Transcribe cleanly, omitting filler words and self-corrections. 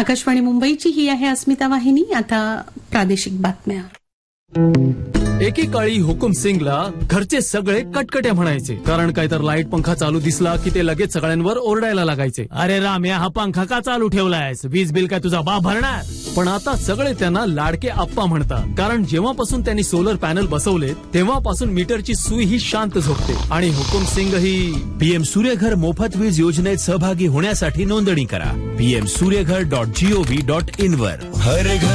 आकाशवाणी मुंबईची ही आहे अस्मिता वाहिनी. आता प्रादेशिक बातम्या. एकेकाळी हुकुम सिंगला घरचे सगळे कटकटे म्हणायचे, कारण काय तर लाईट पंखा चालू दिसला की ते लगेच सगळ्यांवर ओरडायला लागायचे, अरे राम्या हा पंखा का चालू ठेवलायस, वीज बिल काय तुझा बाप भरणार. पण आता सगळे त्यांना लाडके आप्पा म्हणतात, कारण जेव्हापासून त्यांनी सोलर पॅनल बसवलेत तेव्हापासून मीटरची सुई ही शांत झोपते. आणि हुकुम सिंग ही पीएम सूर्यघर मोफत वीज योजनेत सहभागी होण्यासाठी नोंदणी करा. pmsuryaghar.gov.in वर. हर घर